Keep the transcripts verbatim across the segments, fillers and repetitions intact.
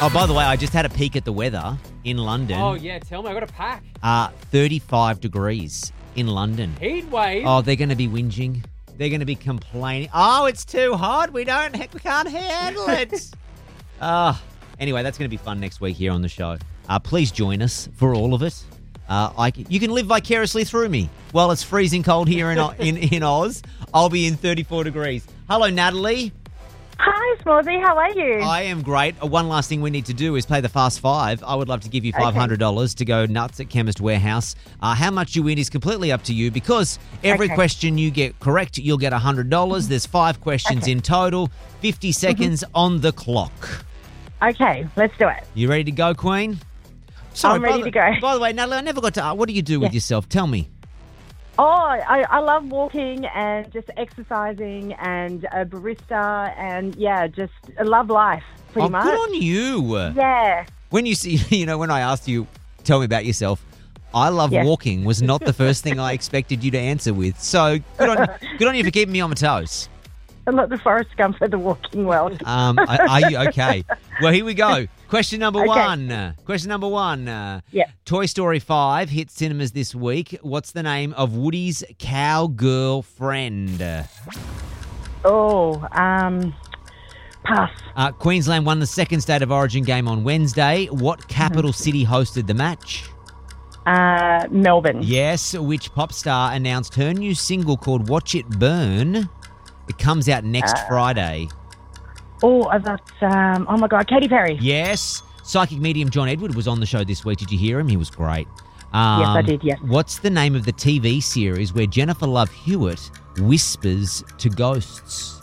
Oh, by the way, I just had a peek at the weather in London. Oh, yeah, tell me. I got a pack. Uh, thirty-five degrees in London. Heat wave. Oh, they're going to be whinging. They're going to be complaining. Oh, it's too hot. We don't, we can't handle it. uh, anyway, that's going to be fun next week here on the show. Uh, please join us for all of it. Uh, I, you can live vicariously through me. While it's freezing cold here in, in, in Oz, I'll be in thirty-four degrees. Hello, Natalie. Hi, Smallsy. How are you? I am great. Uh, one last thing we need to do is play the Fast Five. I would love to give you five hundred dollars okay. to go nuts at Chemist Warehouse. Uh, how much you win is completely up to you because every okay. question you get correct, you'll get one hundred dollars. There's five questions okay. in total, fifty seconds mm-hmm. on the clock. Okay, let's do it. You ready to go, Queen? Sorry, I'm ready the, to go. By the way, Natalie, I never got to ask, what do you do with yeah. yourself? Tell me. Oh, I, I love walking and just exercising and a barista and, yeah, just I love life, pretty oh, much. Good on you. Yeah. When you see, you know, when I asked you, tell me about yourself, I love yeah. walking was not the first thing I expected you to answer with. So good on, good on you for keeping me on my toes. I'm not the Forrest Gump of the walking world. Um, are, are you okay? Well, here we go. Question number okay. one. Question number one. Uh, yeah. Toy Story five hit cinemas this week. What's the name of Woody's cowgirl friend? Oh, um, pass. Uh, Queensland won the second State of Origin game on Wednesday. What capital mm-hmm. city hosted the match? Uh, Melbourne. Yes. Which pop star announced her new single called Watch It Burn? It comes out next uh, Friday. Oh, that's, um, oh my God, Katy Perry. Yes. Psychic medium John Edward was on the show this week. Did you hear him? He was great. Um, yes, I did, yes. What's the name of the T V series where Jennifer Love Hewitt whispers to ghosts?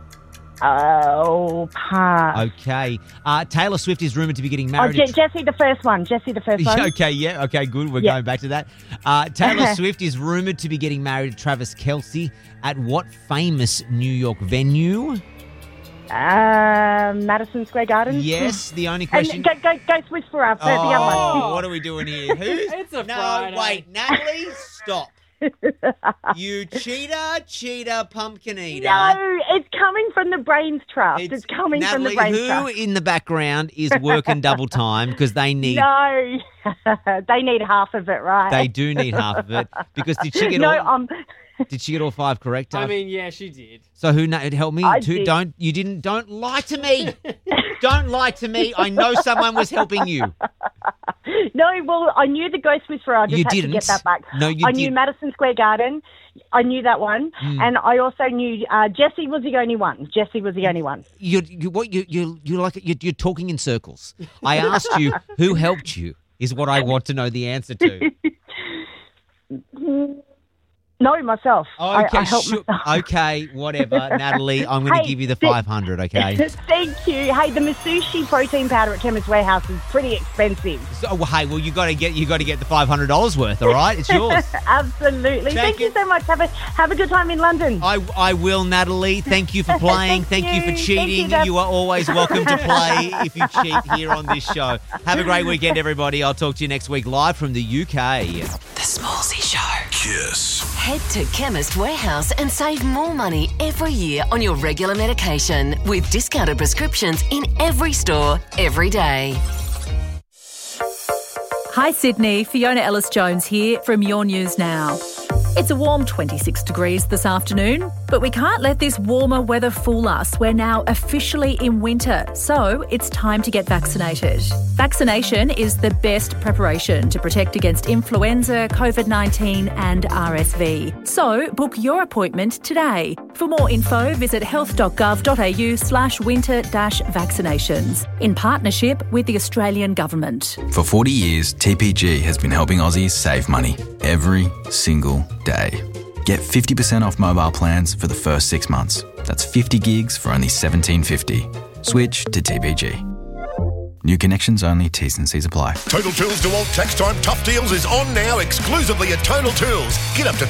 Oh, pass. Okay. Uh, Taylor Swift is rumoured to be getting Oh, married. Je- Jessie the first one. Jessie the first one. Okay, yeah. Okay, good. We're yeah. going back to that. Uh, Taylor Swift is rumoured to be getting married to Travis Kelce at what famous New York venue? Uh, Madison Square Garden. Yes, the only question... And go, go, go Swiss for us, oh, the other one. What are we doing here? Who's... It's a no, Friday. wait, Natalie, stop. You cheater, cheater, pumpkin eater. No, it's coming from the Brains Trust. It's, it's coming Natalie, from the Brains who Trust. Who in the background is working double time because they need... No, they need half of it, right? They do need half of it because did she get no, all... Um... Did she get all five correct? I mean, yeah, she did. So who na- help me? I Two, did. Don't you didn't? Don't lie to me. Don't lie to me. I know someone was helping you. No, well, I knew the Ghost Whisperer. I just you had didn't. to get that back. No, you I didn't. knew Madison Square Garden. I knew that one, mm. and I also knew uh, Jessie was the only one. Jessie was the only one. You, you, what you, you, you like? You're, you're talking in circles. I asked you who helped you. Is what I want to know the answer to. No, myself. Okay, I, I helped sure. myself. Okay, whatever, Natalie. I'm going to hey, give you the five hundred. Okay. Thank you. Hey, the Masushi protein powder at Chemist Warehouse is pretty expensive. So, well, hey, well, you got to get you got to get the five hundred dollars worth. All right, it's yours. Absolutely. Thank, Thank you so much. Have a have a good time in London. I I will, Natalie. Thank you for playing. Thank, Thank you. you for cheating. you, you are always welcome to play if you cheat here on this show. Have a great weekend, everybody. I'll talk to you next week live from the U K. The Smallsy Show. Kiss. Head to Chemist Warehouse and save more money every year on your regular medication with discounted prescriptions in every store, every day. Hi Sydney, Fiona Ellis-Jones here from Your News Now. It's a warm twenty-six degrees this afternoon, but we can't let this warmer weather fool us. We're now officially in winter, so it's time to get vaccinated. Vaccination is the best preparation to protect against influenza, COVID nineteen and R S V. So book your appointment today. For more info, visit health.gov.au slash winter dash vaccinations in partnership with the Australian Government. For forty years, T P G has been helping Aussies save money every single day. Get fifty percent off mobile plans for the first six months. That's fifty gigs for only seventeen fifty. Switch to T P G. New connections only, T's and C's apply. Total Tools DeWalt Tax Time Tough Deals is on now exclusively at Total Tools. Get up to